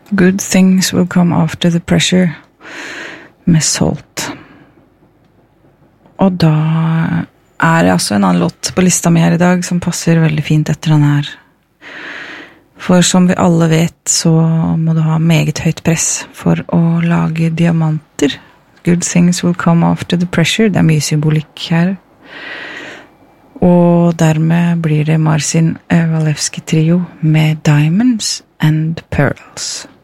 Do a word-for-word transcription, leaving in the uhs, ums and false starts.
Good things will come after the pressure med Salt. Og da er det altså en annen låt på lista mi her i dag som passer veldig fint etter den her. For som vi alle vet så må du ha meget høyt press for å lage diamanter. Good things will come after the pressure. Det er mye symbolikk her. Og dermed blir det Marcin Walewski trio med Diamonds and Pearls.